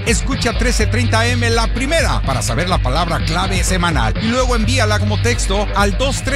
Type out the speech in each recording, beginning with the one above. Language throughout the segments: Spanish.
Escucha 1330M la primera para saber la palabra clave semanal y luego envíala como texto al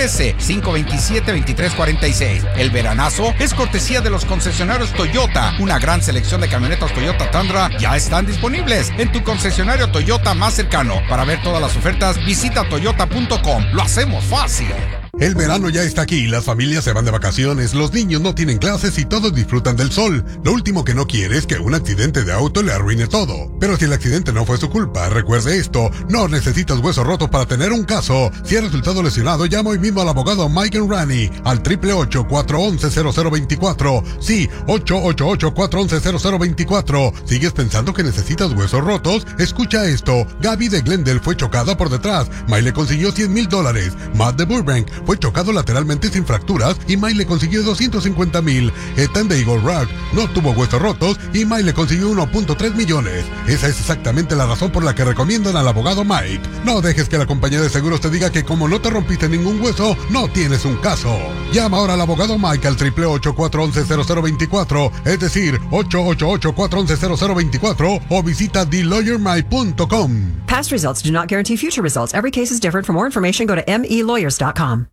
213-527-2346. El veranazo es cortesía de los concesionarios Toyota. Una gran selección de camionetas Toyota Tundra ya están disponibles en tu concesionario Toyota más cercano. Para ver todas las ofertas, visita toyota.com. Lo hacemos fácil. El verano ya está aquí, las familias se van de vacaciones, los niños no tienen clases y todos disfrutan del sol. Lo último que no quiere es que un accidente de auto le arruine todo. Pero si el accidente no fue su culpa, recuerde esto, no necesitas huesos rotos para tener un caso. Si ha resultado lesionado, llama hoy mismo al abogado Mike Enrani al 888-411-0024. Sí, 888-411-0024. ¿Sigues pensando que necesitas huesos rotos? Escucha esto, Gaby de Glendale fue chocada por detrás, Mike le consiguió $100,000. Matt de Burbank fue chocado lateralmente sin fracturas y Mike le consiguió $250,000. Ethan de Eagle Rock no tuvo huesos rotos y Mike le consiguió 1.3 millones. Esa es exactamente la razón por la que recomiendan al abogado Mike. No dejes que la compañía de seguros te diga que como no te rompiste ningún hueso, no tienes un caso. Llama ahora al abogado Mike al 888-411-0024, es decir, 888-411-0024 o visita TheLawyerMike.com. Past results do not guarantee future results. Every case is different. For more information, go to melawyers.com.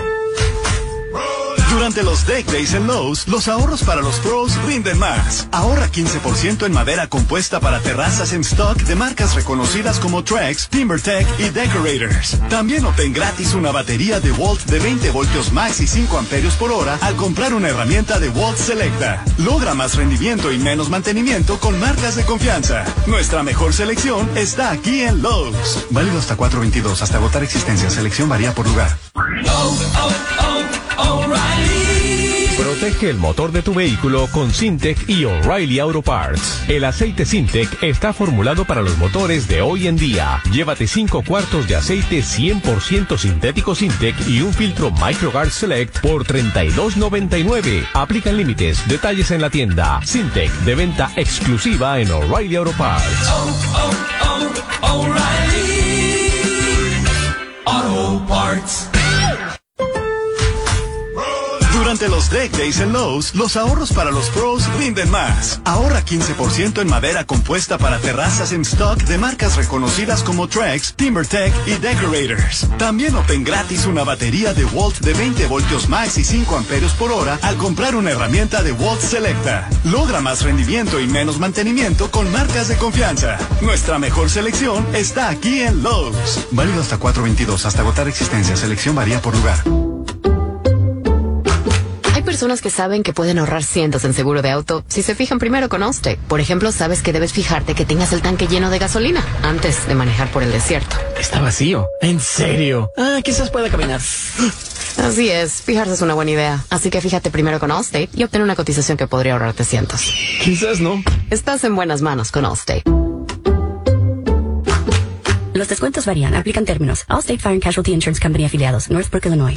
Durante los Deck Days en Lowe's, los ahorros para los pros rinden más. Ahorra 15% en madera compuesta para terrazas en stock de marcas reconocidas como Trex, TimberTech y Decorators. También obtén gratis una batería DeWalt de 20 voltios max y 5 amperios por hora al comprar una herramienta DeWalt Selecta. Logra más rendimiento y menos mantenimiento con marcas de confianza. Nuestra mejor selección está aquí en Lowe's. Válido hasta 4/22, hasta agotar existencia. Selección varía por lugar. Protege el motor de tu vehículo con Syntec y O'Reilly Auto Parts. El aceite Syntec está formulado para los motores de hoy en día. Llévate 5 cuartos de aceite 100% sintético Syntec y un filtro MicroGuard Select por $32.99. Aplican límites. Detalles en la tienda. Syntec, de venta exclusiva en O'Reilly Auto Parts. O'Reilly Auto Parts. Durante los Deck Days en Lowe's, los ahorros para los pros rinden más. Ahorra 15% en madera compuesta para terrazas en stock de marcas reconocidas como Trex, TimberTech y Decorators. También obtén gratis una batería DeWalt de 20 voltios max y 5 amperios por hora al comprar una herramienta DeWalt Selecta. Logra más rendimiento y menos mantenimiento con marcas de confianza. Nuestra mejor selección está aquí en Lowe's. Válido hasta 4/22, hasta agotar existencia. Selección varía por lugar. Hay personas que saben que pueden ahorrar cientos en seguro de auto si se fijan primero con Allstate. Por ejemplo, sabes que debes fijarte que tengas el tanque lleno de gasolina antes de manejar por el desierto. Está vacío. ¿En serio? Quizás pueda caminar. Así es, fijarse es una buena idea. Así que fíjate primero con Allstate y obtén una cotización que podría ahorrarte cientos. Quizás no. Estás en buenas manos con Allstate. Los descuentos varían. Aplican términos. Allstate Fire and Casualty Insurance Company afiliados. Northbrook, Illinois.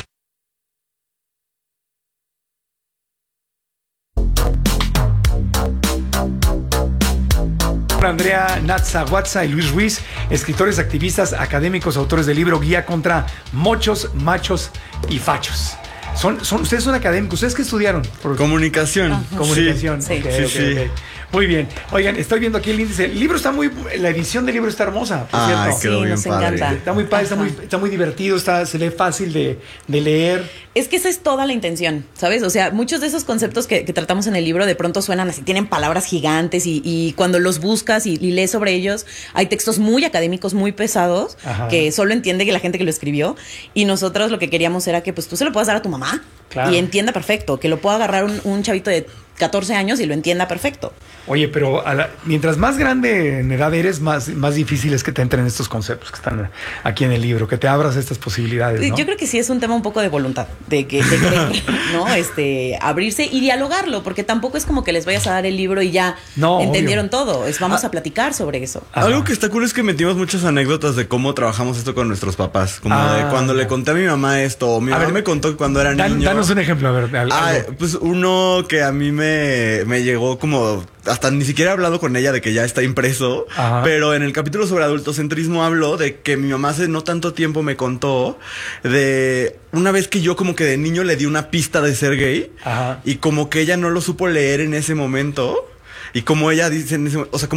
Andrea Natzawatza y Luis Ruiz, escritores, activistas, académicos, autores del libro Guía contra Mochos, Machos y Fachos. Ustedes son académicos. ¿Ustedes qué estudiaron? Comunicación. Comunicación. Sí. Okay. Muy bien. Oigan, estoy viendo aquí el índice. El libro está la edición del libro está hermosa, por cierto. Quedó bien padre. Encanta. Está muy padre, está muy divertido, se lee fácil de leer. Es que esa es toda la intención, ¿sabes? O sea, muchos de esos conceptos que tratamos en el libro de pronto suenan así, tienen palabras gigantes y cuando los buscas y lees sobre ellos, hay textos muy académicos, muy pesados, que solo entiende que la gente que lo escribió. Y nosotros lo que queríamos era que pues tú se lo puedas dar a tu mamá y entienda perfecto, que lo pueda agarrar un chavito de 14 años y lo entienda perfecto. Oye, pero mientras más grande en edad eres, más difícil es que te entren estos conceptos que están aquí en el libro, que te abras estas posibilidades, ¿no? Yo creo que sí es un tema un poco de voluntad, de querer, ¿no? Abrirse y dialogarlo, porque tampoco es como que les vayas a dar el libro y ya entendieron todo. Vamos a platicar sobre eso. Algo que está cool es que metimos muchas anécdotas de cómo trabajamos esto con nuestros papás. Como de cuando le conté a mi mamá esto, o mi mamá me contó que cuando era niño. Danos un ejemplo, a ver. Pues uno que a mí me llegó como... Hasta ni siquiera he hablado con ella de que ya está impreso. Pero en el capítulo sobre adultocentrismo habló de que mi mamá hace no tanto tiempo me contó de una vez que yo como que de niño le di una pista de ser gay. Y como que ella no lo supo leer en ese momento. Y como ella dice, o sea, como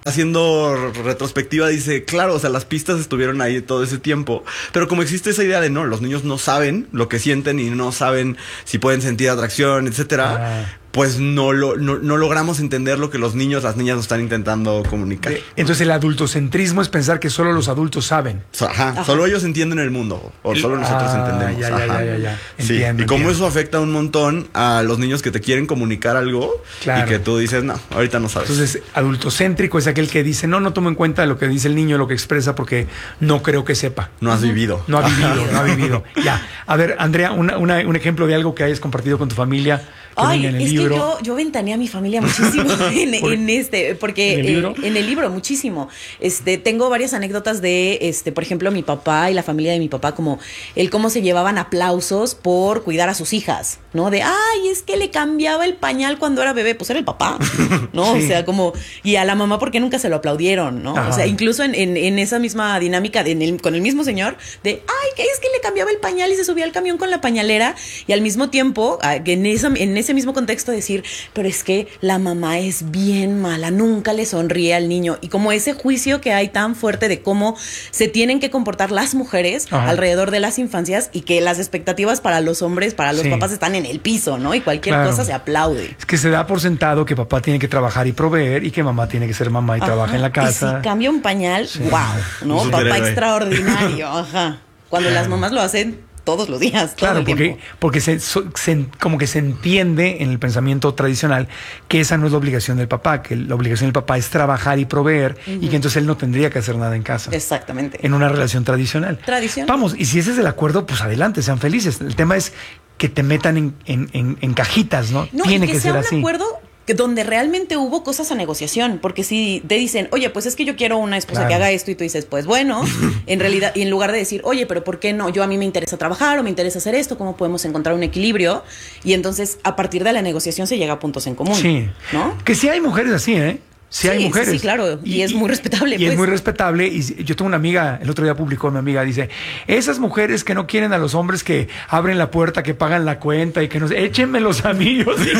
haciendo retrospectiva dice, claro, o sea, las pistas estuvieron ahí todo ese tiempo, pero como existe esa idea de no, los niños no saben lo que sienten y no saben si pueden sentir atracción, etcétera, pues no logramos entender lo que los niños, las niñas nos están intentando comunicar. Entonces el adultocentrismo es pensar que solo los adultos saben. Solo ellos entienden el mundo, o solo nosotros entendemos. Ya. Sí. Entiendo, y cómo eso afecta un montón a los niños que te quieren comunicar algo y que tú dices, no, ahorita no sabes. Entonces, adultocéntrico es aquel que dice, no tomo en cuenta lo que dice el niño, lo que expresa, porque no creo que sepa. No has vivido. No ha vivido. Ya. A ver, Andrea, un ejemplo de algo que hayas compartido con tu familia. Que yo ventaneé a mi familia muchísimo porque ¿En el libro muchísimo. Tengo varias anécdotas de, por ejemplo, mi papá y la familia de mi papá, como cómo se llevaban aplausos por cuidar a sus hijas, ¿no? De, es que le cambiaba el pañal cuando era bebé, pues era el papá, ¿no? Sí. O sea, como, y a la mamá porque nunca se lo aplaudieron, ¿no? Ajá. O sea, incluso en esa misma dinámica con el mismo señor, de, que es que le cambiaba el pañal y se subía al camión con la pañalera, y al mismo tiempo, en ese mismo contexto decir, pero es que la mamá es bien mala, nunca le sonríe al niño, y como ese juicio que hay tan fuerte de cómo se tienen que comportar las mujeres alrededor de las infancias, y que las expectativas para los hombres, para los papás están en el piso, ¿no? Y cualquier cosa se aplaude. Es que se da por sentado que papá tiene que trabajar y proveer, y que mamá tiene que ser mamá y trabaja en la casa. Y si cambia un pañal, wow, ¿no? Papá extraordinario, Cuando las mamás lo hacen todos los días, todo el tiempo. Porque como que se entiende en el pensamiento tradicional que esa no es la obligación del papá, que la obligación del papá es trabajar y proveer, y que entonces él no tendría que hacer nada en casa. Exactamente. En una relación tradicional. Vamos, y si ese es el acuerdo, pues adelante, sean felices. El tema es que te metan en cajitas, ¿no? Tiene que ser así. Un acuerdo donde realmente hubo cosas a negociación, porque si te dicen, oye, pues es que yo quiero una esposa que haga esto, y tú dices, pues bueno, en realidad, y en lugar de decir, oye, pero ¿por qué no? A mí me interesa trabajar, o me interesa hacer esto, ¿cómo podemos encontrar un equilibrio? Y entonces, a partir de la negociación se llega a puntos en común. Sí. ¿No? Que sí hay mujeres así, ¿eh? Sí, hay mujeres. Sí, claro. Y es muy respetable. Y es muy respetable. Y yo tengo una amiga, el otro día publicó mi amiga, dice, esas mujeres que no quieren a los hombres que abren la puerta, que pagan la cuenta y que nos... Échenmelos a mí,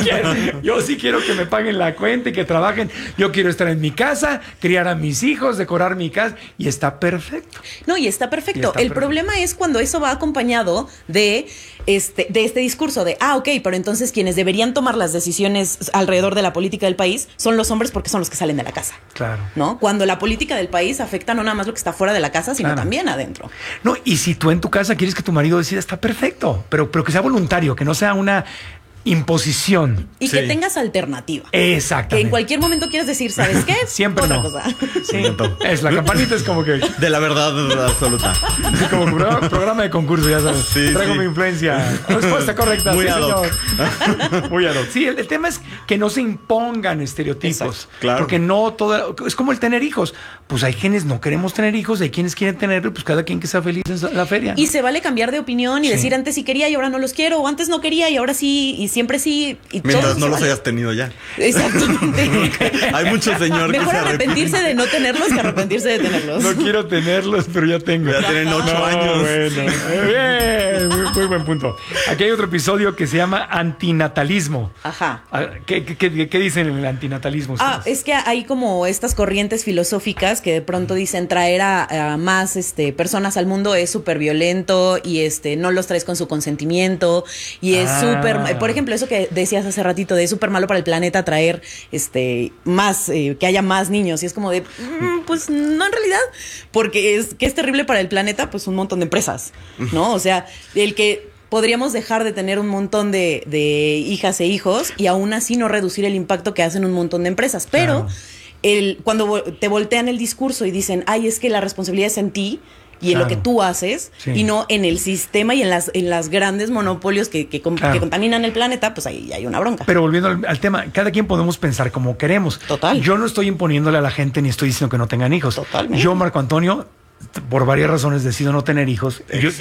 yo sí quiero que me paguen la cuenta y que trabajen. Yo quiero estar en mi casa, criar a mis hijos, decorar mi casa. Y está perfecto. No, y está perfecto. El problema es cuando eso va acompañado de este discurso de, ok, pero entonces quienes deberían tomar las decisiones alrededor de la política del país son los hombres, porque son los que salen de la casa. Claro. ¿No? Cuando la política del país afecta no nada más lo que está fuera de la casa, sino también adentro. No, y si tú en tu casa quieres que tu marido decida, está perfecto, pero que sea voluntario, que no sea una imposición. Y que tengas alternativa. Exactamente. Que en cualquier momento quieras decir, ¿sabes qué? Siempre otra no. cosa. Sí. Es la campanita, es como que... De la verdad absoluta. Sí, como programa de concurso, ya sabes. Traigo mi influencia. Respuesta correcta. Muy ad hoc. Muy ad hoc. Sí, el tema es que no se impongan estereotipos. Exacto, claro. Porque no todo... Es como el tener hijos. Pues hay quienes no queremos tener hijos, hay quienes quieren tenerlo, pues cada quien que sea feliz en la feria. Y se vale cambiar de opinión y decir, antes sí quería y ahora no los quiero, o antes no quería y ahora sí, y siempre sí. Y mientras no los hayas tenido ya. Exactamente. Hay mucho señor que se arrepentirse de no tenerlos que arrepentirse de tenerlos. No quiero tenerlos, pero ya tengo. Ya tienen 8 años. Bueno. Bien, muy buen punto. Aquí hay otro episodio que se llama antinatalismo. Ajá. ¿Qué dicen en el antinatalismo? Es que hay como estas corrientes filosóficas que de pronto dicen traer a más personas al mundo es súper violento y no los traes con su consentimiento y es súper... Por ejemplo, eso que decías hace ratito de es súper malo para el planeta traer más, que haya más niños, y es como de, pues no en realidad, porque es terrible para el planeta, pues un montón de empresas, ¿no? O sea, el que podríamos dejar de tener un montón de hijas e hijos y aún así no reducir el impacto que hacen un montón de empresas, pero cuando te voltean el discurso y dicen, es que la responsabilidad es en ti y en lo que tú haces, y no en el sistema y en las grandes monopolios que contaminan el planeta, pues ahí hay una bronca. Pero volviendo al tema, cada quien podemos pensar como queremos. Total. Yo no estoy imponiéndole a la gente ni estoy diciendo que no tengan hijos. Totalmente. Yo, Marco Antonio, por varias razones decido no tener hijos.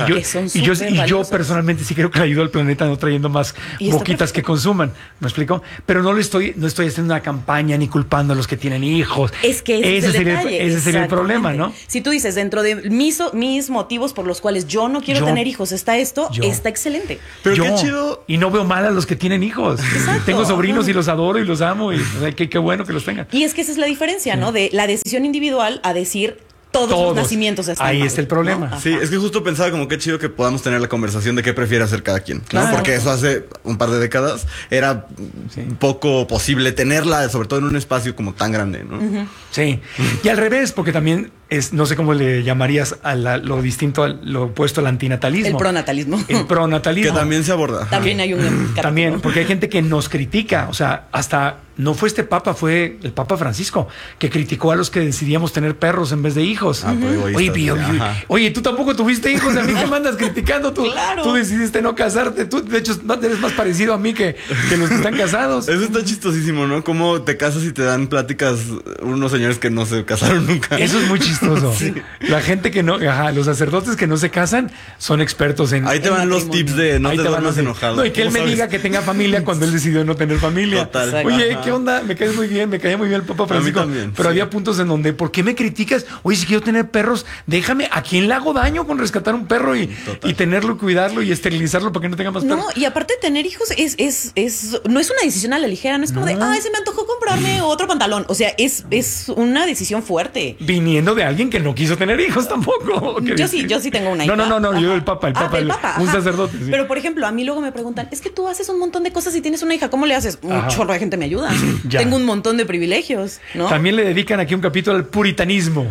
Y yo personalmente sí creo que le ayudo al planeta no trayendo más boquitas que consuman. ¿Me explico? Pero no estoy haciendo una campaña ni culpando a los que tienen hijos. Es que ese sería el problema, ¿no? Si tú dices, dentro de mis motivos por los cuales yo no quiero tener hijos, está excelente. Pero qué chido. Y no veo mal a los que tienen hijos. Exacto. Tengo sobrinos y los adoro y los amo. Y qué bueno que los tengan. Y es que esa es la diferencia, ¿no? De la decisión individual a decir todos los nacimientos están ahí mal, está el problema. ¿no? Sí, es que justo pensaba como qué chido que podamos tener la conversación de qué prefiere hacer cada quien, ¿no? Claro. Porque eso hace un par de décadas era poco posible tenerla, sobre todo en un espacio como tan grande, ¿no? Sí. Y al revés, porque también no sé cómo le llamarías a lo distinto, lo opuesto al antinatalismo. El pronatalismo. El pronatalismo. Que también se aborda. También hay un También, porque hay gente que nos critica, o sea, hasta no fue este papa, fue el Papa Francisco, que criticó a los que decidíamos tener perros en vez de hijos. Oye, tú tampoco tuviste hijos, a mí que me andas criticando, tú decidiste no casarte, tú de hecho eres más parecido a mí que los que están casados. Eso está chistosísimo, ¿no? Cómo te casas y te dan pláticas unos señores que no se casaron nunca. Eso es muy chistoso. Sí. La gente que no, los sacerdotes que no se casan son expertos en... Ahí te van los tips de no te duermas enojado. No, y que él me diga que tenga familia cuando él decidió no tener familia. Total. Oye, ¿qué onda? Me caes muy bien, me caía muy bien el Papa Francisco. A mí también, pero había puntos en donde, ¿por qué me criticas? Oye, si quiero tener perros, déjame, ¿a quién le hago daño con rescatar un perro y tenerlo, cuidarlo y esterilizarlo para que no tenga más perros? No, y aparte tener hijos no es una decisión a la ligera, no es como de, se me antojó comprarme otro pantalón. O sea, es una decisión fuerte. Viniendo de alguien que no quiso tener hijos tampoco. Yo sí tengo una hija. No, yo el Papa, un sacerdote. Sí. Pero por ejemplo, a mí luego me preguntan, es que tú haces un montón de cosas y tienes una hija, ¿cómo le haces? Un chorro de gente me ayuda. Tengo un montón de privilegios, ¿no? También le dedican aquí un capítulo al puritanismo.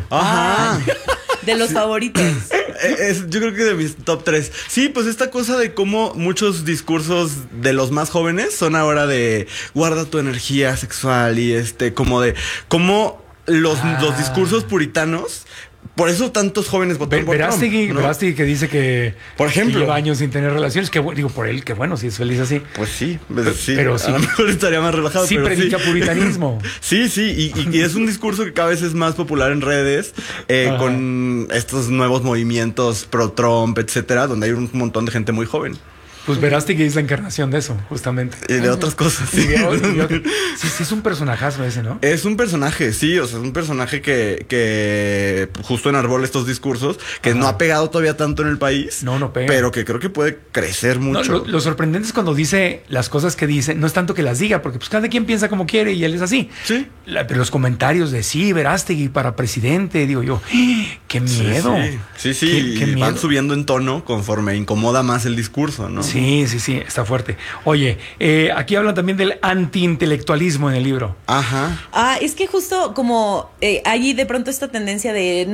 De los favoritos. Yo creo que de mis top 3. Sí, pues esta cosa de cómo muchos discursos de los más jóvenes son ahora de guarda tu energía sexual y como de cómo los discursos puritanos. Por eso tantos jóvenes votaron por Trump, ¿no? Verástegui que dice que, por ejemplo, que lleva años sin tener relaciones, que digo por él, que bueno, si es feliz así. Pues sí, pero sí. A lo mejor estaría más relajado. Sí, pero predica puritanismo. Sí, y es un discurso que cada vez es más popular en redes, con estos nuevos movimientos pro Trump, etcétera, donde hay un montón de gente muy joven. Pues Verástegui es la encarnación de eso, justamente. Y de otras cosas. Sí. Sí, es un personajazo ese, ¿no? Es un personaje, sí. O sea, es un personaje que justo enarbola estos discursos, que no ha pegado todavía tanto en el país. No pega. Pero que creo que puede crecer mucho. No, lo sorprendente es cuando dice las cosas que dice, no es tanto que las diga, porque pues cada quien piensa como quiere y él es así. Sí. Pero los comentarios de Verástegui para presidente, digo yo, ¡qué miedo! Sí. Qué miedo. Van subiendo en tono conforme incomoda más el discurso, ¿no? Sí, está fuerte. Oye, aquí hablan también del antiintelectualismo en el libro. Es que justo como hay de pronto esta tendencia de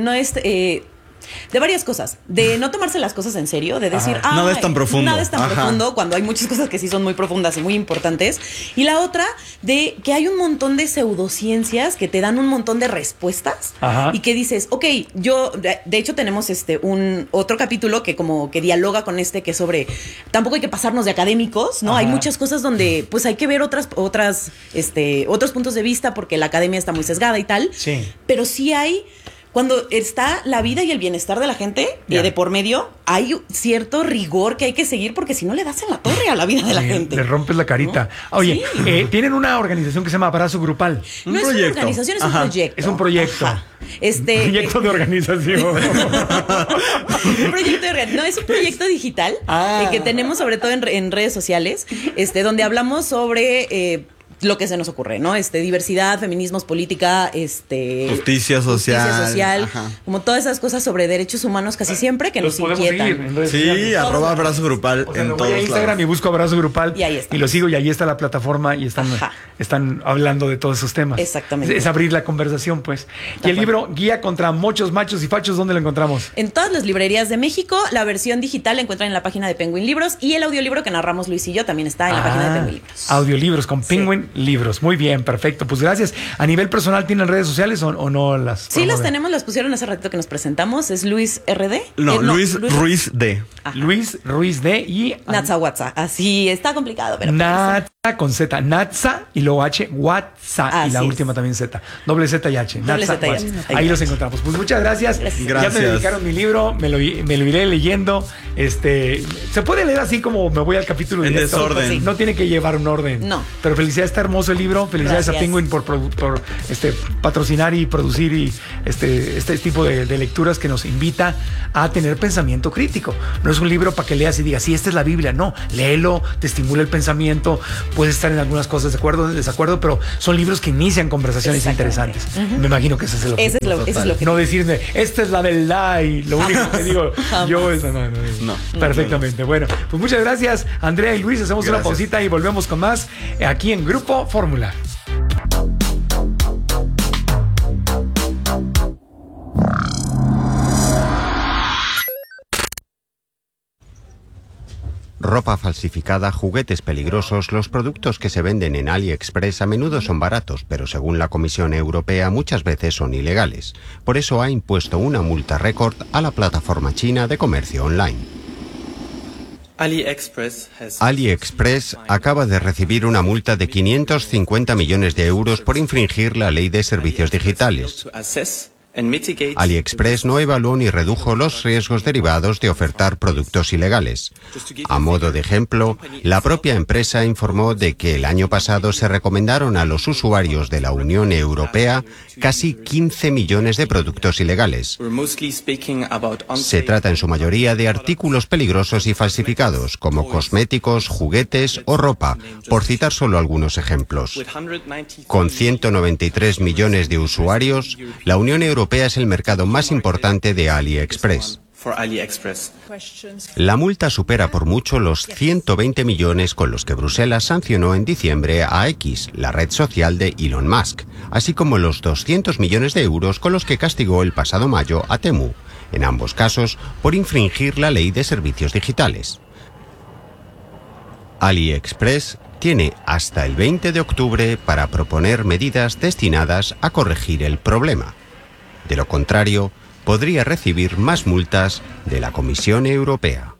de varias cosas, de no tomarse las cosas en serio, de decir, nada es tan profundo. Nada es tan profundo, cuando hay muchas cosas que sí son muy profundas y muy importantes. Y la otra, de que hay un montón de pseudociencias que te dan un montón de respuestas y que dices, ok, de hecho tenemos un otro capítulo que como que dialoga con que es sobre, tampoco hay que pasarnos de académicos, ¿no? Hay muchas cosas donde pues hay que ver otros puntos de vista porque la academia está muy sesgada y tal. Sí. Pero sí hay... Cuando está la vida y el bienestar de la gente de por medio, hay cierto rigor que hay que seguir porque si no le das en la torre a la vida de la gente. Le rompes la carita. ¿No? Oye, tienen una organización que se llama Abrazo Grupal. No es una organización, es un proyecto. Es un proyecto. Proyecto de organización. No, es un proyecto digital que tenemos sobre todo en redes sociales, donde hablamos sobre... lo que se nos ocurre, ¿no? Diversidad, feminismos, política, justicia social. Como todas esas cosas sobre derechos humanos casi siempre que nos inquietan. Sí, @abrazo grupal en todos lados. Instagram y busco Abrazo Grupal y ahí está. Y lo sigo y ahí está la plataforma y están hablando de todos esos temas. Exactamente. Es abrir la conversación, pues. Y el libro Guía contra Mochos, Machos y Fachos, ¿dónde lo encontramos? En todas las librerías de México. La versión digital la encuentran en la página de Penguin Libros y el audiolibro que narramos Luis y yo también está en la página de Penguin Libros. Audiolibros con Penguin Libros. Muy bien, perfecto. Pues gracias. A nivel personal, ¿tienen redes sociales o no las? Sí, las tenemos, las pusieron hace ratito que nos presentamos. Es Luis RD. Luis Ruiz D. Luis Ruiz D y Natsawatsa. Así está complicado, pero. con Z, Natsa y luego H, WhatsApp y la última también Z, doble Z y H, Natsa, ahí los encontramos. Pues muchas gracias. Ya me dedicaron mi libro, me lo iré leyendo. Se puede leer así como me voy al capítulo en directo. desorden. No tiene que llevar un orden. No. Pero felicidades, está hermoso el libro. Felicidades a Penguin por patrocinar y producir y este tipo de lecturas que nos invita a tener pensamiento crítico. No es un libro para que leas y digas, sí, esta es la Biblia. No, léelo, te estimula el pensamiento. Puedes estar en algunas cosas de acuerdo, en desacuerdo, pero son libros que inician conversaciones interesantes. Me imagino que ese es el objetivo. Eso es lo que no decirme, esta es la verdad y lo único que digo yo es no. Perfectamente. Bueno, pues muchas gracias, Andrea y Luis. Hacemos una pausita y volvemos con más aquí en Grupo Fórmula. Ropa falsificada, juguetes peligrosos, los productos que se venden en AliExpress a menudo son baratos, pero según la Comisión Europea muchas veces son ilegales. Por eso ha impuesto una multa récord a la plataforma china de comercio online. AliExpress acaba de recibir una multa de 550 millones de euros por infringir la ley de servicios digitales. AliExpress no evaluó ni redujo los riesgos derivados de ofertar productos ilegales. A modo de ejemplo, la propia empresa informó de que el año pasado se recomendaron a los usuarios de la Unión Europea casi 15 millones de productos ilegales. Se trata en su mayoría de artículos peligrosos y falsificados, como cosméticos, juguetes o ropa, por citar solo algunos ejemplos. Con 193 millones de usuarios, la Unión Europea es el mercado más importante de AliExpress. La multa supera por mucho los 120 millones con los que Bruselas sancionó en diciembre a X, la red social de Elon Musk, así como los 200 millones de euros con los que castigó el pasado mayo a Temu, en ambos casos por infringir la ley de servicios digitales. AliExpress tiene hasta el 20 de octubre para proponer medidas destinadas a corregir el problema. De lo contrario, podría recibir más multas de la Comisión Europea.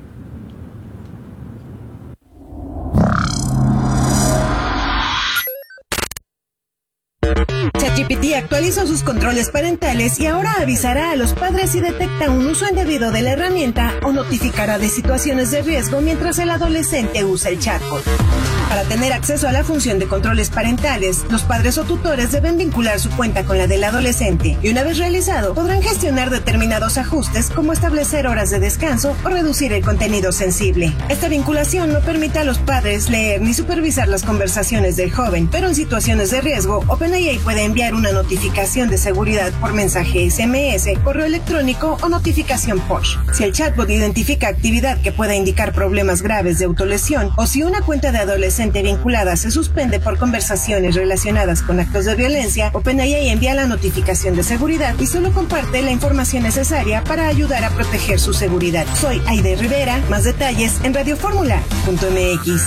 ChatGPT actualizó sus controles parentales y ahora avisará a los padres si detecta un uso indebido de la herramienta o notificará de situaciones de riesgo mientras el adolescente usa el chatbot. Para tener acceso a la función de controles parentales, los padres o tutores deben vincular su cuenta con la del adolescente y una vez realizado, podrán gestionar determinados ajustes como establecer horas de descanso o reducir el contenido sensible. Esta vinculación no permite a los padres leer ni supervisar las conversaciones del joven, pero en situaciones de riesgo, OpenAI puede enviar una notificación de seguridad por mensaje SMS, correo electrónico o notificación push. Si el chatbot identifica actividad que pueda indicar problemas graves de autolesión o si una cuenta de adolescente vinculada se suspende por conversaciones relacionadas con actos de violencia, OpenAI envía la notificación de seguridad y solo comparte la información necesaria para ayudar a proteger su seguridad. Soy Aide Rivera, más detalles en radioformula.mx.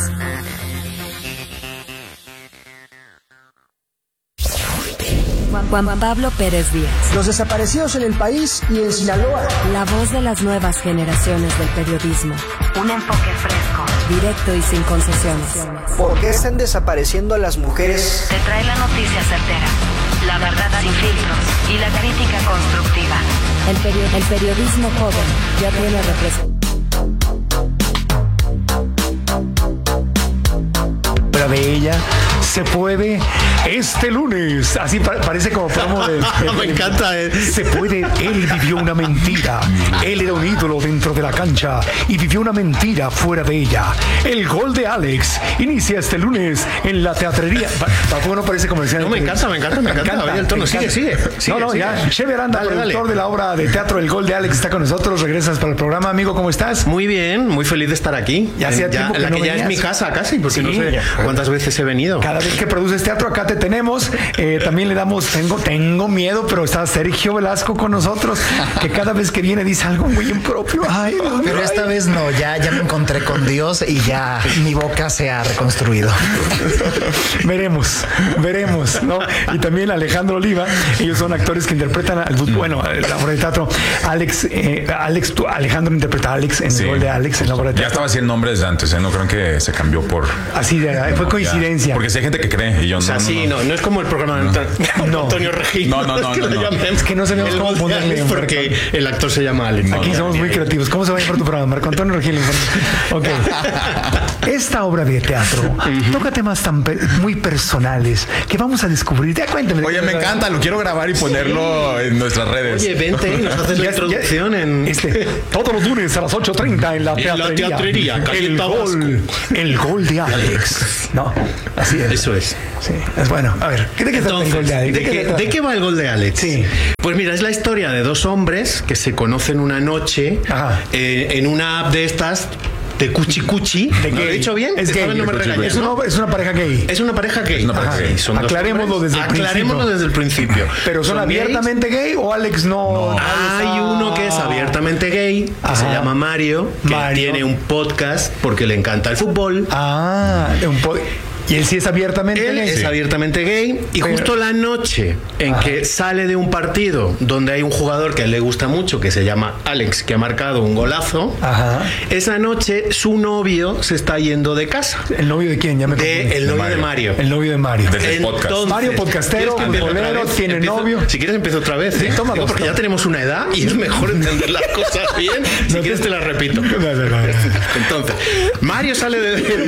Juan Pablo Pérez Díaz. Los desaparecidos en el país y en Sinaloa. La voz de las nuevas generaciones del periodismo. Un enfoque fresco, directo y sin concesiones. ¿Por qué están desapareciendo a las mujeres? Te trae la noticia certera, la verdad sin filtros y la crítica constructiva. El periodismo joven ya tiene representación. De ella se puede este lunes. Así parece como promo de me encanta. Se puede. Él vivió una mentira. Él era un ídolo dentro de la cancha y vivió una mentira fuera de ella. El gol de Alex inicia este lunes en la teatrería. Tampoco no parece comercial. No, me encanta. Oye, el tono sigue. Ya. Cheve Aranda, productor de la obra de teatro El Gol de Alex, está con nosotros. Regresas para el programa, amigo. ¿Cómo estás? Muy bien, muy feliz de estar aquí. Ya hacía tiempo que la no que venías. Ya es mi casa casi, porque no sé cuántas veces he venido. Cada que produces teatro, acá te tenemos. También le damos, tengo miedo, pero está Sergio Velasco con nosotros, que cada vez que viene dice algo muy impropio. Ay, Dios mío, pero esta vez no, ya me encontré con Dios y ya mi boca se ha reconstruido. Veremos, ¿no? Y también Alejandro Oliva, ellos son actores que interpretan la obra de teatro. Alejandro interpreta a Alex en el rol de Alex en la obra de teatro. Ya estaba así el nombre desde antes, no creo que se cambió por... Así fue coincidencia. Porque si hay gente que cree y yo no. O sea, no es como el programa de Antonio Regil. No. Es que no sabemos cómo ponerle porque el actor se llama Alex. Aquí somos muy creativos. ¿Cómo se va a llamar tu programa? Marco Antonio Regil. Ok. Esta obra de teatro toca temas muy personales que vamos a descubrir. Ya cuéntame. Oye, me encanta, lo quiero grabar y ponerlo en nuestras redes. Oye, vente y nos haces la introducción en... todos los lunes a las 8:30 en la teatrería. El gol de Alex. No, así es. Eso es. Sí, es bueno. A ver, ¿de qué trata el gol de Alex? ¿De qué va el gol de Alex? Sí. Pues mira, es la historia de dos hombres que se conocen una noche en una app de estas de cuchi. ¿Lo he dicho bien? Es gay. No me regañes, ¿no? Es una pareja gay. Es una pareja gay. Aclarémoslo desde el principio. ¿Pero son abiertamente gay o Alex no? Hay uno que es abiertamente gay, que se llama Mario, que tiene un podcast porque le encanta el fútbol. ¿Y él sí es abiertamente gay? Él es abiertamente gay. Y justo la noche en que sale de un partido donde hay un jugador que a él le gusta mucho, que se llama Alex, que ha marcado un golazo, esa noche su novio se está yendo de casa. ¿El novio de quién? Ya me el novio de Mario. El novio de Mario. Desde el podcast. Entonces, Mario podcastero, futbolero, tiene novio. Si quieres empiezo otra vez. Sí, toma dos, porque ya tenemos una edad y es mejor entender las cosas bien. Si quieres te las repito. Entonces, Mario sale de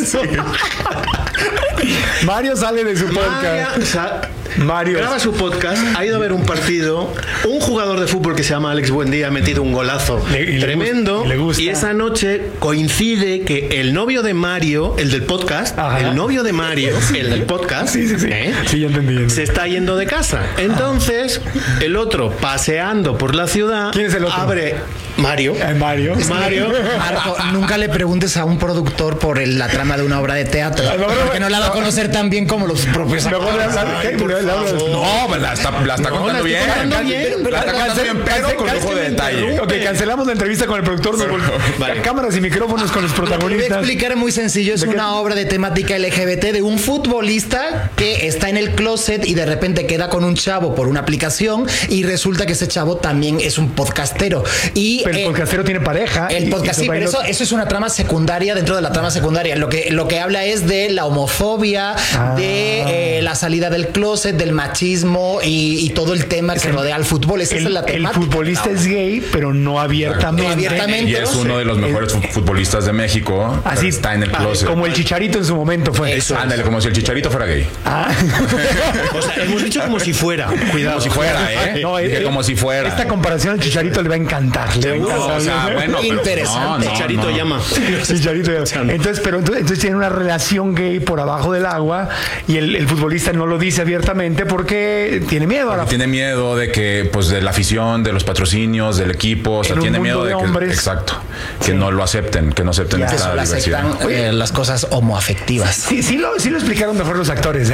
Mario sale de su podcast. Mario graba su podcast, ha ido a ver un partido, un jugador de fútbol que se llama Alex Buendía ha metido un golazo tremendo y esa noche coincide que el novio de Mario, el del podcast, el novio de Mario, el del podcast, sí, ya entendí. Se está yendo de casa. Entonces, el otro paseando por la ciudad, ¿quién es el otro? Abre Mario. Marco, nunca le preguntes a un productor por la trama de una obra de teatro, porque no la va a conocer tan bien como los propios actores. No, la está contando bien. La está contando bien, pero con lujo de detalle. Ok, cancelamos la entrevista con el productor. Cámaras y micrófonos con los protagonistas. Lo voy a explicar muy sencillo. Es una obra de temática LGBT de un futbolista que está en el closet y de repente queda con un chavo por una aplicación y resulta que ese chavo también es un podcastero. Pero el podcastero tiene pareja. El podcast, sí, pero eso es una trama secundaria dentro de la trama secundaria. Lo que habla es de la homofobia, de la salida del closet, del machismo y todo el tema que rodea al fútbol. Esa es la temática. El futbolista es gay, pero no abiertamente. Y es uno de los mejores futbolistas de México. Así está en el closet. Como el Chicharito en su momento fue. Ándale, como si el Chicharito fuera gay. O sea, hemos dicho como si fuera. Cuidado. Como si fuera, como si fuera. Esta comparación al Chicharito le va a encantar. O sea, bueno, interesante. Chicharito llama. Entonces tiene una relación gay por abajo del agua y el futbolista no lo dice abiertamente porque tiene miedo tiene miedo de que, pues, de la afición, de los patrocinios, del equipo, o sea, tiene miedo de que hombres, que no lo acepten, que no acepten esta diversidad. Las cosas homoafectivas. Sí lo explicaron mejor los actores,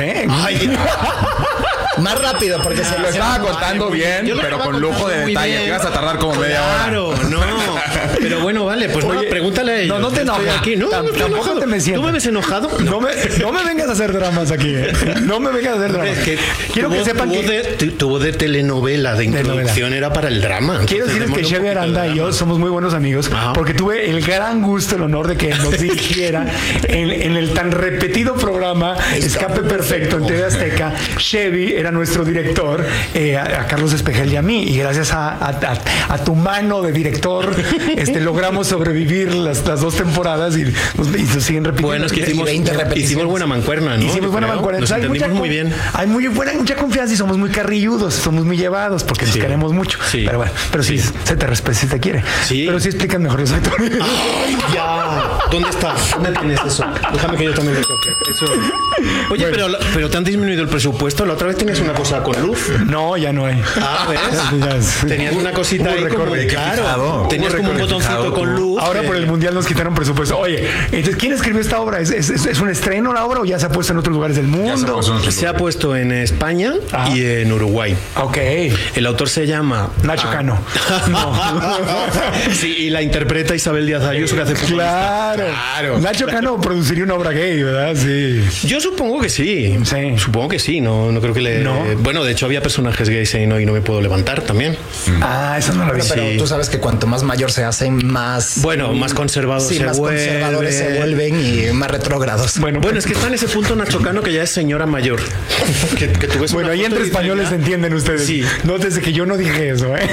Más rápido, porque se lo estaba contando bien, pero con lujo de detalle. Que ibas a tardar como media hora. Claro, no. Pero bueno, vale, pues pregúntale a ellos. No te enojes. Aquí. Tampoco te me sientas. ¿Tú me ves enojado? No me vengas a hacer dramas aquí. No me vengas a hacer dramas. Quiero que sepan que tu voz de telenovela, de introducción, era para el drama. Quiero decirles que Chevy Aranda y yo somos muy buenos amigos porque tuve el gran gusto, el honor de que nos dirigiera en el tan repetido programa Escape Perfecto en TV Azteca. Chevy era nuestro director, a Carlos Espejel y a mí, y gracias a tu mano de director logramos sobrevivir las dos temporadas y nos siguen repitiendo. Bueno, es que hicimos buena mancuerna, ¿no? Hicimos buena mancuerna. Nos entendimos muy bien. Hay mucha confianza y somos muy carrilludos, somos muy llevados porque nos queremos mucho. Sí. Pero bueno, sí se te respeta si te quiere. Sí. Pero sí explican mejor los actores. ¡Ay, ya! ¿Dónde estás? ¿Dónde tienes eso? Déjame que yo también lo toque. Eso. Oye, pero ¿te han disminuido el presupuesto? La otra vez tenías tienes una cosa con luz. No, ya no hay. Ah, ¿ves? Tenías una cosita ahí como, claro, tenías como un botoncito con luz. Ahora por el Mundial nos quitaron presupuesto. Oye, entonces, ¿quién escribió esta obra? ¿Es un estreno la obra o ya se ha puesto en otros lugares del mundo? Se ha puesto en España y en Uruguay. Ok. El autor se llama Nacho Cano. Sí, y la interpreta Isabel Díaz Ayuso, que hace poco. Claro. Nacho Cano produciría una obra gay, ¿verdad? Sí. Yo supongo que sí. Supongo que sí. No creo que le. No. Bueno, de hecho había personajes gays ahí, ¿no? Y no me puedo levantar también. Eso no lo vi. Pero tú sabes que cuanto más mayor se hacen, más. Bueno, más conservadores conservadores se vuelven y más retrógrados. Bueno, es que está en ese punto Nacho Cano, que ya es señora mayor. que tú ves. Bueno, ahí entre españoles se entienden ustedes. Sí. Nótese que yo no dije eso, ¿eh?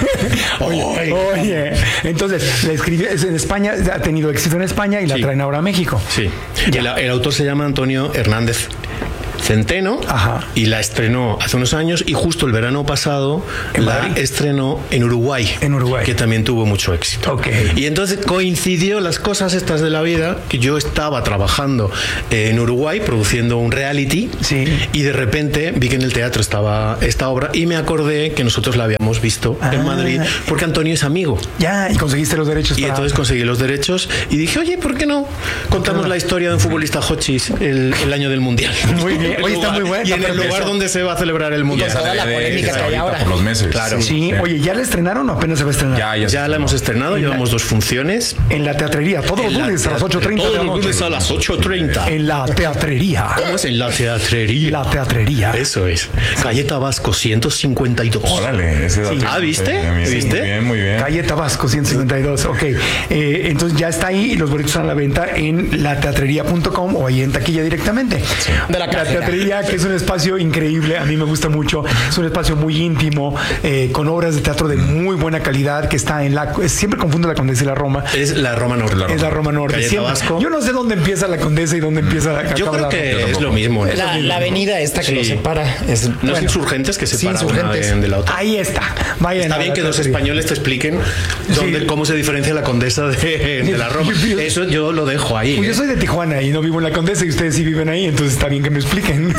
Oye. Entonces, la escribió en España, ha tenido éxito en España y la traen ahora a México. Sí. El autor se llama Antonio Hernández Centeno. Y la estrenó hace unos años y justo el verano pasado la estrenó en Uruguay, que también tuvo mucho éxito. Y entonces coincidió las cosas estas de la vida, que yo estaba trabajando en Uruguay produciendo un reality y de repente vi que en el teatro estaba esta obra y me acordé que nosotros la habíamos visto en Madrid porque Antonio es amigo. Ya, y conseguiste los derechos. Y entonces conseguí los derechos y dije, oye, ¿por qué no contamos la historia de un futbolista hochis el año del Mundial? Muy bien. Oye, está muy bueno. Y en el lugar donde se va a celebrar el Mundial. Toda la polémica que hay ahora. Por los meses. Claro. Sí. Oye, ¿ya la estrenaron o apenas se va a estrenar? Ya la hemos estrenado, llevamos 2 funciones. En la teatrería, todos los lunes a las 8:30. Todos los lunes a las 8:30. En la teatrería. ¿Cómo es? En la teatrería. La teatrería. Eso es. Calle Tabasco 152. Órale, ese dato. ¿Viste? ¿Viste? Muy bien. Calle Tabasco 152. Ok. Entonces ya está ahí y los boletos están a la venta en lateatrería.com o ahí en taquilla directamente. De la teatrería, que es un espacio increíble, a mí me gusta mucho. Es un espacio muy íntimo, con obras de teatro de muy buena calidad, que está en siempre confundo la Condesa y la Roma. Es la Roma Norte. Es la Roma Norte. Calle Tabasco. Yo no sé dónde empieza la Condesa y dónde empieza la Yo creo que es lo mismo. La avenida esta que lo separa. No es Insurgentes que separa una de la otra. Ahí está. Vayan. Está bien que 2 españoles te expliquen cómo se diferencia la Condesa de la Roma. Eso yo lo dejo ahí. Pues yo soy de Tijuana y no vivo en la Condesa y ustedes sí viven ahí, entonces está bien que me expliquen.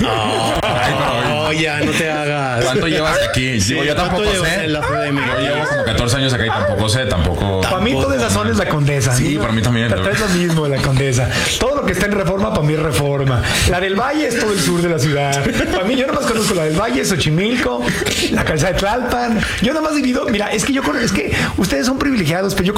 Ya, no te hagas. ¿Cuánto llevas aquí? Sí, yo tampoco sé. En la CDM? Yo llevo como 14 años acá y tampoco sé. Para mí toda esa zona es la Condesa. Sí, para mí también. Es lo mismo de la Condesa. Todo lo que está en Reforma, para mí es Reforma. La del Valle es todo el sur de la ciudad. Para mí, yo nomás conozco la del Valle, Xochimilco, la calzada de Tlalpan. Yo nomás he vivido. Mira, es que ustedes son privilegiados, pero yo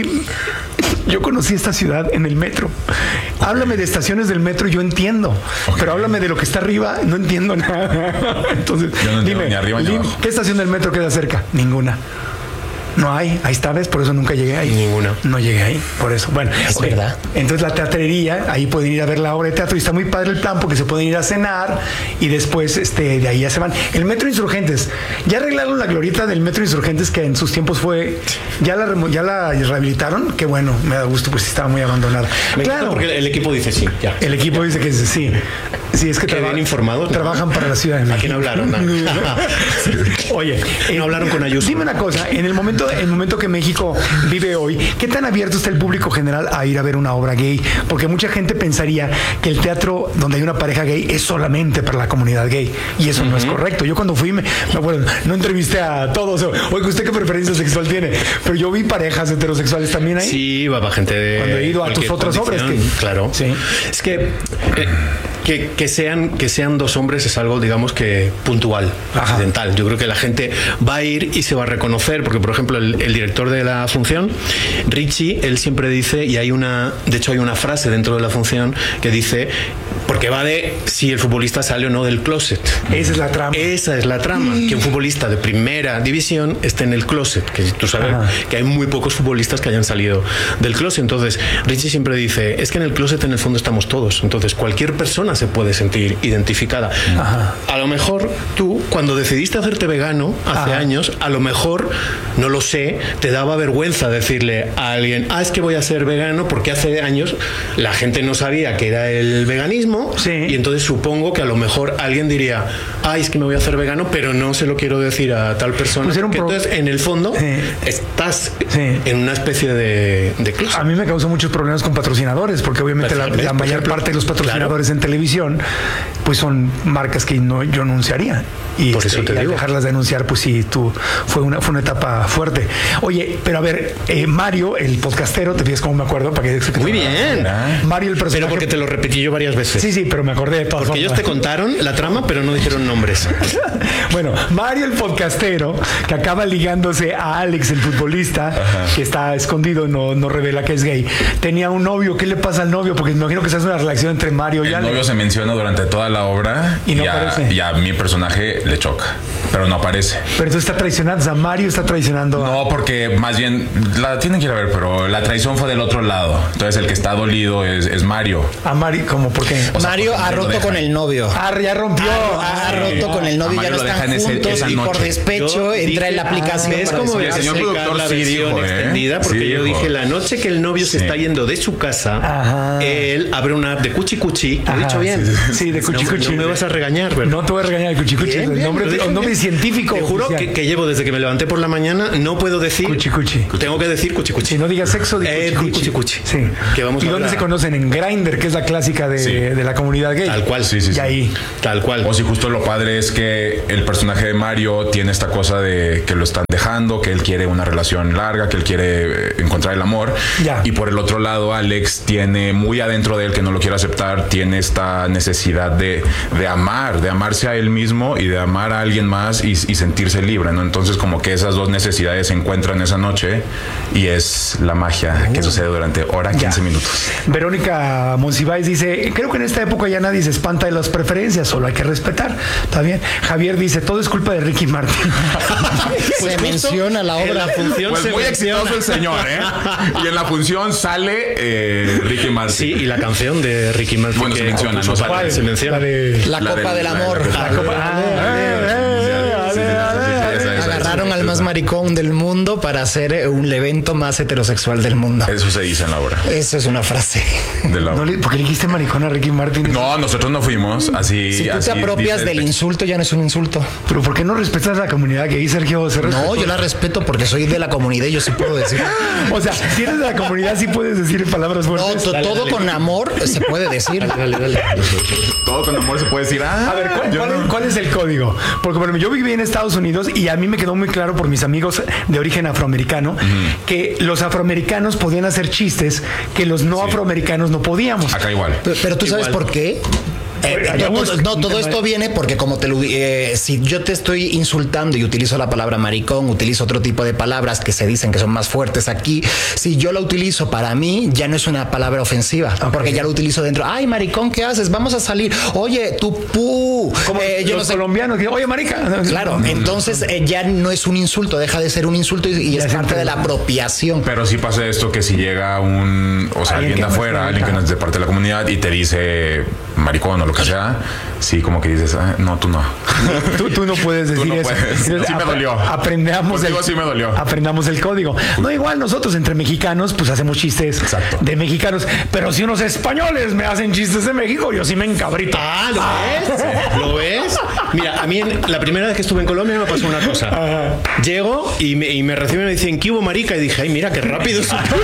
conocí esta ciudad en el metro. Háblame de estaciones del metro y yo entiendo. Pero háblame de lo que está arriba, no entiendo nada. Entonces, yo no entiendo, dime, ni arriba ni abajo. ¿Qué estación del metro queda cerca? Ninguna. No hay, ahí está, ¿ves? Por eso nunca llegué ahí. Ninguna. No llegué ahí, por eso. Bueno, es verdad. Entonces la teatrería, ahí pueden ir a ver la obra de teatro y está muy padre el plan porque se pueden ir a cenar y después de ahí ya se van. El Metro Insurgentes, ya arreglaron la glorieta del Metro Insurgentes que en sus tiempos fue, ya la rehabilitaron, qué bueno, me da gusto, pues estaba muy abandonada. Claro, porque el equipo dice sí, ya. El equipo dice que sí. Sí, es que bien informados. Trabajan para la Ciudad de México. ¿A quién hablaron? Oye, no hablaron con Ayuso. Dime una cosa, en el momento que México vive hoy, ¿qué tan abierto está el público general a ir a ver una obra gay? Porque mucha gente pensaría que el teatro donde hay una pareja gay es solamente para la comunidad gay y eso no es correcto. Yo cuando fui, me acuerdo, no entrevisté a todos. Oye, ¿usted qué preferencia sexual tiene? Pero yo vi parejas heterosexuales también ahí. Sí, va gente de... Cuando he ido a tus otras obras. Claro. Sí. Es que... Que sean 2 hombres es algo, digamos que puntual, accidental. Yo creo que la gente va a ir y se va a reconocer, porque por ejemplo el director de la función, Richie, él siempre dice, y de hecho hay una frase dentro de la función que dice, porque va de si el futbolista sale o no del closet. Esa es la trama. Esa es la trama, que un futbolista de primera división esté en el closet, que tú sabes que hay muy pocos futbolistas que hayan salido del closet. Entonces Richie siempre dice, es que en el closet en el fondo estamos todos, entonces cualquier persona se puede sentir identificada. A lo mejor tú, cuando decidiste hacerte vegano hace años, a lo mejor, no lo sé, te daba vergüenza decirle a alguien, es que voy a ser vegano, porque hace años la gente no sabía qué era el veganismo, veganismo. Sí. Y entonces supongo que a lo mejor alguien diría, ay, es que me voy a hacer vegano, pero no se lo quiero decir a tal persona. Pues entonces, en el fondo, estás en una especie de closet. A mí me causó muchos problemas con patrocinadores, porque obviamente la mayor parte de los patrocinadores en televisión, pues son marcas que yo anunciaría. Y, por eso te digo. Al dejarlas de anunciar, pues sí, fue una etapa fuerte. Oye, pero a ver, Mario, el podcastero, ¿te fijas cómo me acuerdo? Para que muy bien. Mario, el personaje. Pero porque te lo repetí yo varias veces. Sí, pero me acordé de todo. Porque ellos te contaron la trama, pero no dijeron nombres. Bueno, Mario, el podcastero, que acaba ligándose a Alex, el futbolista, que está escondido, no revela que es gay. Tenía un novio. ¿Qué le pasa al novio? Porque me imagino que esa es una relación entre Mario y Alex. El novio se menciona durante toda la obra y a mi personaje le choca, pero no aparece. Pero tú estás traicionando, o sea, Mario está traicionando. No, porque más bien la tienen que ir a ver, pero la traición fue del otro lado. Entonces el que está dolido es Mario. ¿A Mario? ¿Cómo? ¿Por qué? O sea, Mario ha roto con el novio. Ya rompió. Ha roto con el novio, ya no están juntos y por despecho entra en la aplicación. Es como el señor productor la versión extendida, porque yo dije, la noche que el novio se está yendo de su casa, él abre una app de Cuchi Cuchi. ¿Lo he dicho bien? Sí, de Cuchi Cuchi. No me vas a regañar, ¿verdad? No te voy a regañar, Cuchi Cuchi. El nombre científico. Te juro que llevo desde que me levanté por la mañana, no puedo decir Cuchi Cuchi. Tengo que decir Cuchi Cuchi. Si no digas sexo, di Cuchi Cuchi. Sí. ¿Y dónde se conocen? En Grindr, que es la clásica de la comunidad gay. Tal cual, sí. Y ahí. Tal cual. O si justo lo padre es que el personaje de Mario tiene esta cosa de que lo están dejando, que él quiere una relación larga, que él quiere encontrar el amor. Ya. Y por el otro lado, Alex tiene muy adentro de él, que no lo quiere aceptar, tiene esta necesidad de amarse a él mismo y de amar a alguien más y sentirse libre, ¿no? Entonces como que esas dos necesidades se encuentran esa noche y es la magia que sucede durante hora 15 minutos. Verónica Monsiváis dice, creo que en esta época ya nadie se espanta de las preferencias, solo hay que respetar. ¿Está bien? Javier dice, todo es culpa de Ricky Martin. Pues se menciona la obra. La función pues muy exitoso el señor, ¿eh? Y en la función sale Ricky Martin. Sí, y la canción de Ricky Martin. Bueno, se menciona, no sale. Se menciona. La Copa del Amor. La Copa. Agarraron al más maricón del mundo para hacer el evento más heterosexual del mundo. Eso se dice en la obra. Eso es una frase. ¿Por qué le dijiste maricón a Ricky Martin? No, nosotros no fuimos así. Si tú te apropias del insulto, ya no es un insulto. Pero ¿por qué no respetas a la comunidad gay, Sergio? No, yo la respeto porque soy de la comunidad y yo sí puedo decir. O sea, si eres de la comunidad, sí puedes decir palabras fuertes. No, todo con amor se puede decir. Dale. Todo con amor se puede decir. A ver, ¿cuál es el código? Porque bueno, yo viví en Estados Unidos y a mí me quedó muy claro por mis amigos de origen afroamericano que los afroamericanos podían hacer chistes que los no afroamericanos no podíamos. Acá igual. Pero tú sabes por qué. Todo esto viene porque como si yo te estoy insultando y utilizo la palabra maricón, utilizo otro tipo de palabras que se dicen que son más fuertes aquí, si yo la utilizo para mí, ya no es una palabra ofensiva, porque ya lo utilizo dentro. Ay, maricón, ¿qué haces? Vamos a salir. Oye, tú, como yo los colombianos, oye, marica. Claro, entonces ya no es un insulto, deja de ser un insulto y es parte de la apropiación. Pero sí pasa esto que si llega alguien de afuera, alguien que no es de parte de la comunidad y te dice maricón o lo que sea, sí, como que dices, no, tú no. Tú no puedes decir eso. Sí me dolió. Aprendamos el código. No, igual nosotros entre mexicanos, pues hacemos chistes de mexicanos, pero si unos españoles me hacen chistes de México, yo sí me encabrito. ¿Lo ves? Mira, a mí la primera vez que estuve en Colombia me pasó una cosa. Llego y me reciben y me dicen, ¿qué hubo, marica? Y dije, ay, mira, qué rápido.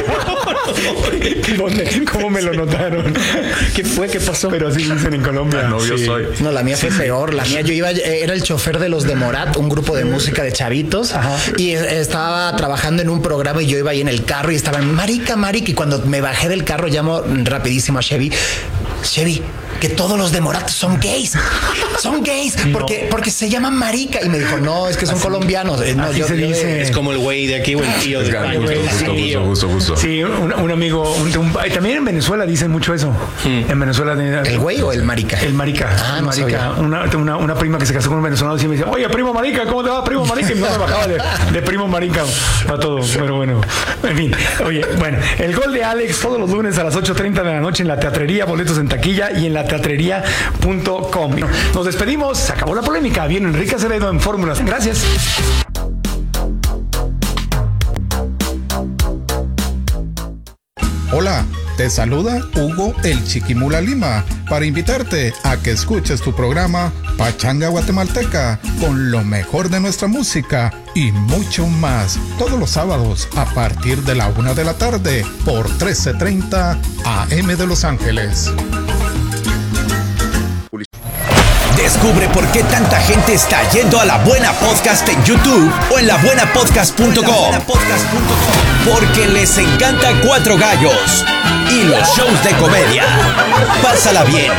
¿Cómo me lo notaron? ¿Qué fue? ¿Qué pasó? Pero así dicen en Colombia. No, yo soy. No, la mía fue peor. La mía, era el chofer de los de Morat, un grupo de música de chavitos. Y estaba trabajando en un programa y yo iba ahí en el carro y estaban marica. Y cuando me bajé del carro llamo rapidísimo a Chevy, que todos los de Morat son gays. Son gays porque se llaman marica. Y me dijo, no, es que son colombianos. No, se dice. Es como el güey de aquí o el tío de Gusto. Sí, un amigo, también en Venezuela dicen mucho eso. En Venezuela. ¿El güey o el marica? El marica. No marica. Una prima que se casó con un venezolano y me dice, oye, primo marica, ¿cómo te va, primo marica? Y no me bajaba de primo marica para todo. Pero bueno, en fin. Oye, bueno, el gol de Alex todos los lunes a las 8:30 de la noche en la Teatrería, boletos en taquilla y en la teatrería.com. Nos despedimos, se acabó la polémica. Viene Enrique Acevedo en Fórmulas. Gracias. Hola. Te saluda Hugo el Chiquimula Lima para invitarte a que escuches tu programa Pachanga Guatemalteca con lo mejor de nuestra música y mucho más todos los sábados a partir de la 1 de la tarde por 1330 AM de Los Ángeles. Descubre por qué tanta gente está yendo a La Buena Podcast en YouTube o en labuenapodcast.com. Porque les encanta Cuatro Gallos y los shows de comedia. Pásala bien,